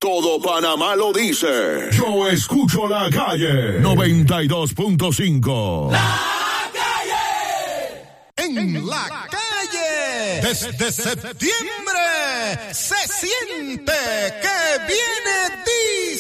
Todo Panamá lo dice. Yo escucho la calle. 92.5. La calle. En la calle. Desde septiembre se siente que viene